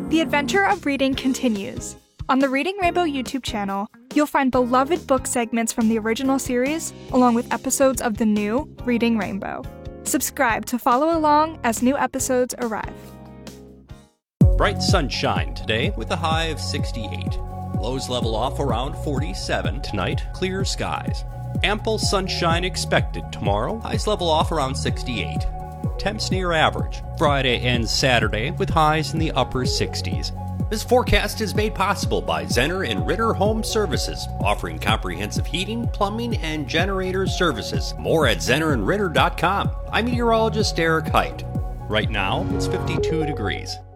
The adventure of reading continues. On the Reading Rainbow YouTube channel, you'll find beloved book segments from the original series, along with episodes of the new Reading Rainbow. Subscribe to follow along as new episodes arrive. Bright sunshine today with a high of 68. Lows level off around 47 tonight. Clear skies. Ample sunshine expected tomorrow. Highs level off around 68. Temps near average. Friday and Saturday with highs in the upper 60s. This forecast is made possible by Zenner and Ritter Home Services, offering comprehensive heating, plumbing, and generator services. More at zennerandritter.com. I'm meteorologist Eric Height. Right now, it's 52 degrees.